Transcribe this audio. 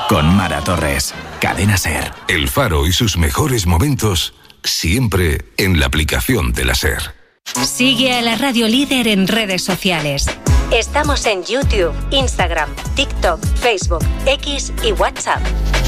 Con Mara Torres. Cadena SER. El Faro y sus mejores momentos siempre en la aplicación de la SER. Sigue a la Radio Líder en redes sociales. Estamos en YouTube, Instagram, TikTok, Facebook, X y WhatsApp.